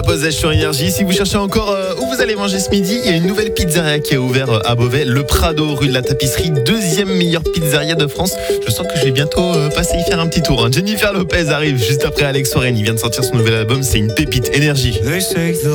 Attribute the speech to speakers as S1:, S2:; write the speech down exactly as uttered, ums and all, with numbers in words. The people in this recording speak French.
S1: Posage sur Énergie. Si vous cherchez encore euh, où vous allez manger ce midi, il y a une nouvelle pizzeria qui est ouverte euh, à Beauvais, le Prado, rue de la Tapisserie, deuxième meilleure pizzeria de France. Je sens que je vais bientôt euh, passer y faire un petit tour. hein. Jennifer Lopez arrive juste après Alex Warren. Il vient de sortir son nouvel album, c'est une pépite. Énergie.